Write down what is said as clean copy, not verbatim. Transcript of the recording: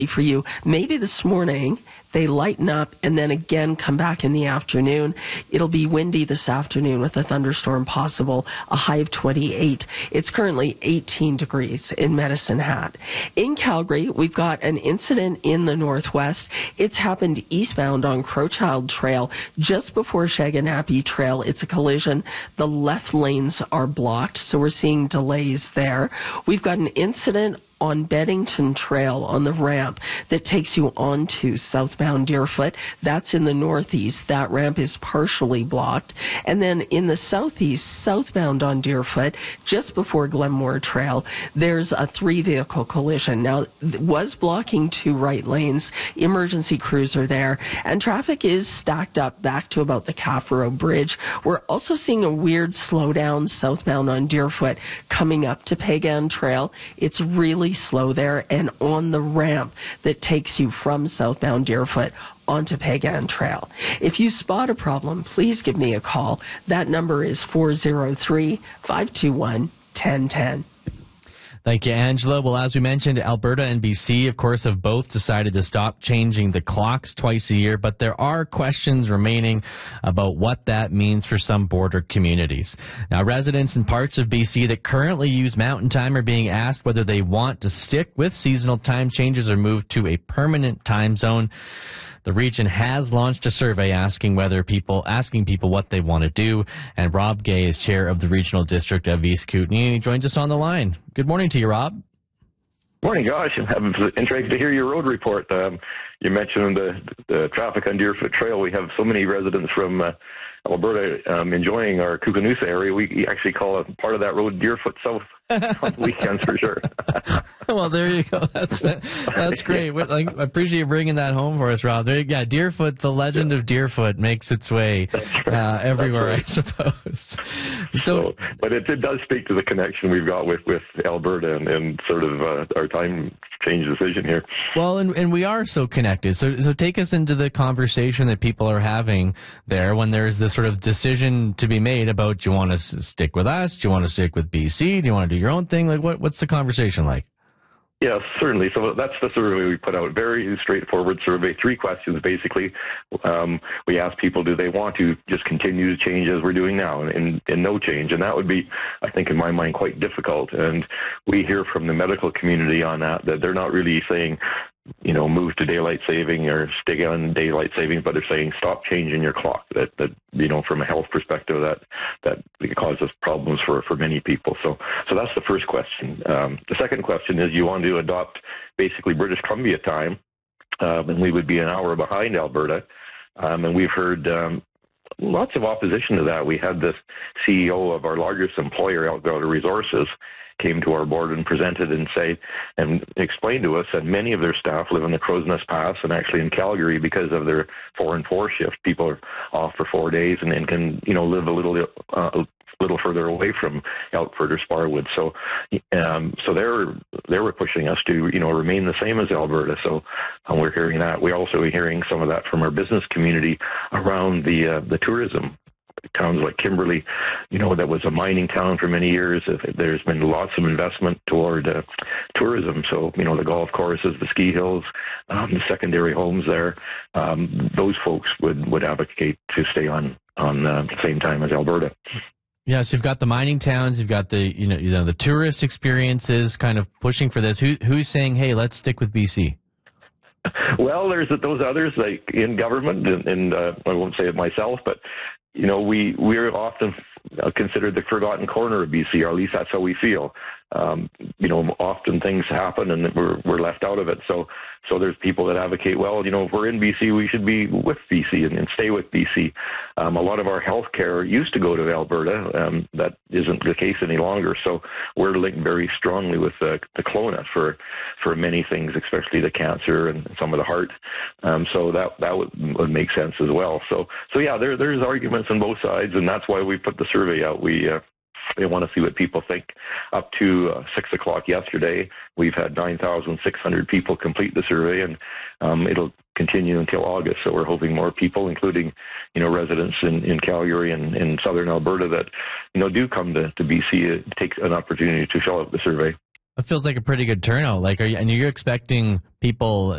for you. Maybe this morning they lighten up and then again come back in the afternoon. It'll be windy this afternoon with a thunderstorm possible, a high of 28. It's currently 18 degrees in Medicine Hat. In Calgary, we've got an incident in the northwest. It's happened eastbound on Crowchild Trail just before Shaganappi Trail. It's a collision. The left lanes are blocked, so we're seeing delays there. We've got an incident on Beddington Trail on the ramp that takes you onto southbound Deerfoot. That's in the northeast. That ramp is partially blocked. And then in the southeast, southbound on Deerfoot, just before Glenmore Trail, there's a 3-vehicle collision. Now, it was blocking 2 right lanes. Emergency crews are there. And traffic is stacked up back to about the Caffaro Bridge. We're also seeing a weird slowdown southbound on Deerfoot coming up to Pagan Trail. It's really slow there, and on the ramp that takes you from southbound Deerfoot onto Pagan Trail. If you spot a problem, please give me a call. That number is 403-521-1010. Thank you, Angela. Well, as we mentioned, Alberta and BC, of course, have both decided to stop changing the clocks twice a year, but there are questions remaining about what that means for some border communities. Now, residents in parts of BC that currently use Mountain Time are being asked whether they want to stick with seasonal time changes or move to a permanent time zone. The region has launched a survey asking people what they want to do. And Rob Gay is chair of the regional district of East Kootenay. And he joins us on the line. Good morning to you, Rob. Morning, Josh. I'm interested to hear your road report. You mentioned the traffic on Deerfoot Trail. We have so many residents from Alberta enjoying our Kookanusa area. We actually call a part of that road Deerfoot South on weekends for sure. Well, there you go. That's great. I appreciate you bringing that home for us, Rob. Deerfoot, the legend of Deerfoot makes its way everywhere, right. I suppose. But it does speak to the connection we've got with Alberta and sort of our time change decision here. Well, and we are so connected. So take us into the conversation that people are having there when there's this sort of decision to be made about, do you want to stick with us? Do you want to stick with BC? Do you want to do your own thing? Like, what's the conversation like? Yes, certainly. So that's the survey we put out. Very straightforward survey. 3 questions, basically. We asked people, do they want to just continue to change as we're doing now and no change? And that would be, I think, in my mind, quite difficult. And we hear from the medical community on that they're not really saying, move to daylight saving or stay on daylight saving, but they're saying stop changing your clock. That from a health perspective, that causes problems for many people. So that's the first question. The second question is, you want to adopt basically British Columbia time, and we would be an hour behind Alberta. And we've heard lots of opposition to that. We had this CEO of our largest employer, Alberta Resources, came to our board and presented and explained to us that many of their staff live in the Crow's Nest Pass and actually in Calgary because of their 4 and 4 shift. People are off for 4 days and can live a little further away from Elkford or Sparwood. So they were pushing us to remain the same as Alberta. So we're hearing that. We're also hearing some of that from our business community around the tourism. Towns like Kimberley, that was a mining town for many years. There's been lots of investment toward tourism. So, the golf courses, the ski hills, the secondary homes there, those folks would advocate to stay on the same time as Alberta. Yes, you've got the mining towns, you've got the the tourist experiences kind of pushing for this. Who's saying, hey, let's stick with BC? Well, there's those others like in government, and I won't say it myself, but we're often considered the forgotten corner of BC, or at least that's how we feel. Often things happen and we're left out of it. So there's people that advocate, well, if we're in BC, we should be with BC and stay with BC. A lot of our health care used to go to Alberta. That isn't the case any longer. So we're linked very strongly with the Kelowna for many things, especially the cancer and some of the heart. So that would make sense as well. So yeah, there's arguments on both sides, and that's why we put the survey out. We want to see what people think. Up to 6 o'clock yesterday, we've had 9,600 people complete the survey, and it'll continue until August. So we're hoping more people, including residents in Calgary and in southern Alberta, that do come to BC, take an opportunity to fill out the survey. It feels like a pretty good turnout. Like, are you expecting people